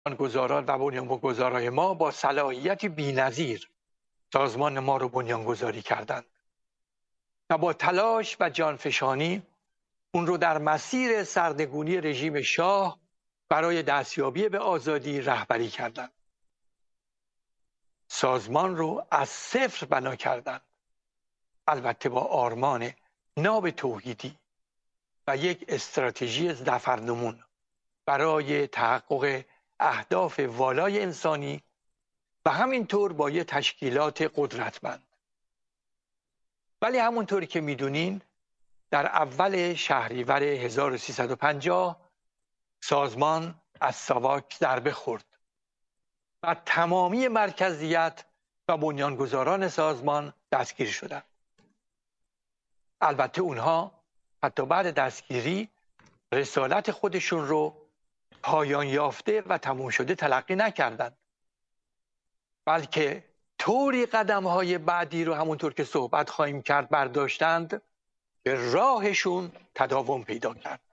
بنیانگذاران و بنیانگذارای ما با صلاحیتی بی‌نظیر سازمان ما رو بنیانگذاری کردند و با تلاش و جانفشانی اون رو در مسیر سرنگونی رژیم شاه برای دستیابی به آزادی رهبری کردند. سازمان رو از صفر بنا کردند، البته با آرمان ناب توحیدی و یک استراتژی ظفرنمون برای تحقق اهداف والای انسانی و همینطور با یک تشکیلات قدرتمند. ولی همونطوری که میدونین در اول شهریور 1350 سازمان از ساواک ضربه خورد و تمامی مرکزیت و بنیانگذاران سازمان دستگیر شدند. البته اونها حتی بعد دستگیری رسالت خودشون رو پایان یافته و تموم شده تلقی نکردند، بلکه طوری قدم‌های بعدی رو همونطور که صحبت خواهیم کرد برداشتند که راهشون تداوم پیدا کرد.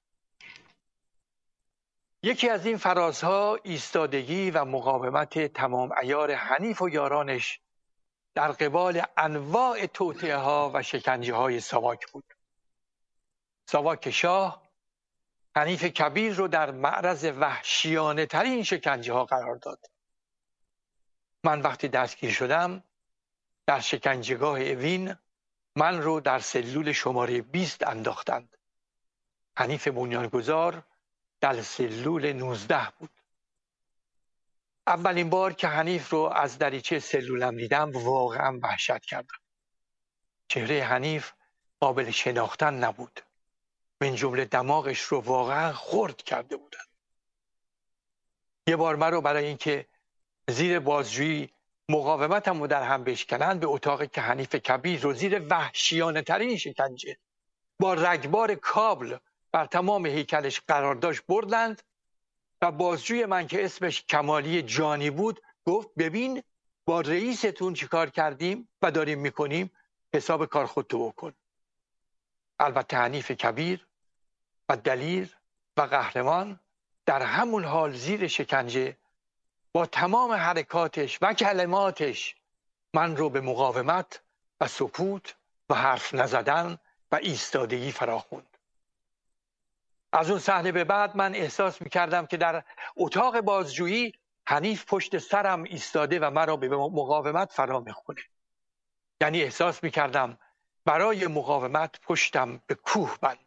یکی از این فرازها ایستادگی و مقاومت تمام عیار حنیف و یارانش در قبال انواع توطئه‌ها و شکنجه‌های ساواک بود. ساواک شاه حنیف کبیر رو در معرض وحشیانه ترین شکنجه‌ها قرار داد. من وقتی دستگیر شدم در شکنجهگاه اوین من رو در سلول شماره 20 انداختند. حنیف بنیانگذار در سلول 19 بود. اولین بار که حنیف رو از دریچه سلولم دیدم واقعا وحشت کردم. چهره حنیف قابل شناختن نبود. من جمله دماغش رو واقعا خرد کرده بودن. یه بار من رو برای اینکه زیر بازجویی مقاومتم رو در هم بشکنن به اتاقی که حنیف کبیر رو زیر وحشیانه ترین شکنجه با رگبار کابل بر تمام هیکلش قرار داشت بردند و بازجوی من که اسمش کمالی جانی بود گفت ببین با رئیستون چیکار کردیم و داریم میکنیم، حساب کار خودتو بکن. البته حنیف کبیر و دلیر و قهرمان در همون حال زیر شکنجه با تمام حرکاتش و کلماتش من رو به مقاومت و سکوت و حرف نزدن و ایستادگی فراخوند. از اون صحنه به بعد من احساس میکردم که در اتاق بازجویی حنیف پشت سرم ایستاده و مرا به مقاومت فرا میخونه. یعنی احساس میکردم برای مقاومت پشتم به کوه بنده.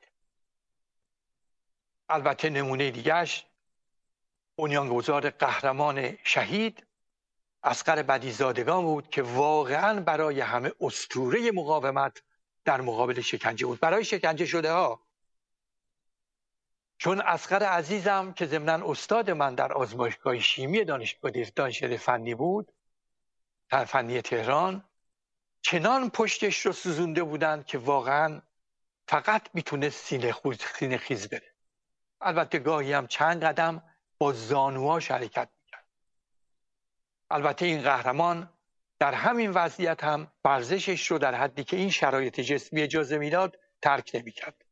البته نمونه دیگهش بنیانگذار قهرمان شهید اصغر بدیزادگان بود که واقعا برای همه اسطوره مقاومت در مقابل شکنجه بود، برای شکنجه شده ها. چون اصغر عزیزم که ضمناً استاد من در آزمایشگاه شیمی دانشکده فنی بود، فنی تهران، چنان پشتش رو سوزونده بودند که واقعا فقط میتونست سینه خیز بره. البته گاهی هم چند قدم با زانواش حرکت میکرد. البته این قهرمان در همین وضعیت هم ورزشش رو در حدی که این شرایط جسمی اجازه میداد ترک نمیکرد.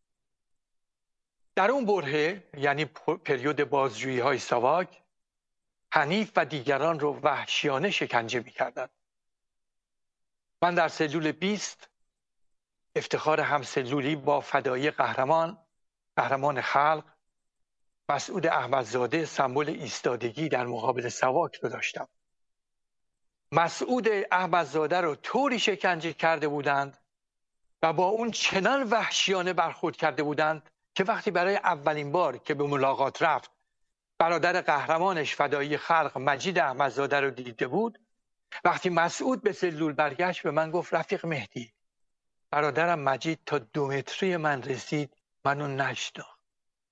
در اون برهه یعنی پریود بازجویی های ساواک، حنیف و دیگران رو وحشیانه شکنجه میکردند. من در سلول 20 افتخار همسلولی با فدایی قهرمان خلق مسعود احمدزاده سمبل ایستادگی در مقابل ساواک رو داشتم. مسعود احمدزاده رو طوری شکنجه کرده بودند و با اون چنان وحشیانه برخورد کرده بودند که وقتی برای اولین بار که به ملاقات رفت برادر قهرمانش فدایی خلق مجید احمدزاده رو دیده بود، وقتی مسعود به سلول برگشت به من گفت رفیق مهدی، برادرم مجید تا 2 متری من رسید منو نشناخت.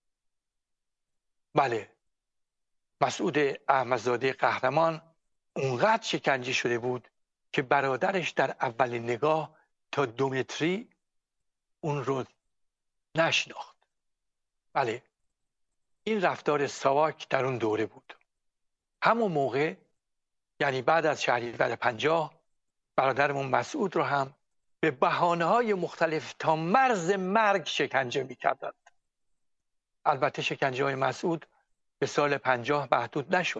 بله، مسعود احمدزاده قهرمان اونقدر شکنجه شده بود که برادرش در اولین نگاه تا 2 متری اون رو نشناخت. بله، این رفتار ساواک در اون دوره بود. همون موقع یعنی بعد از شهریور 50 برادرمون مسعود رو هم به بهانه‌های مختلف تا مرز مرگ شکنجه می‌کردند. البته شکنجه‌های مسعود به سال 50 محدود نشد.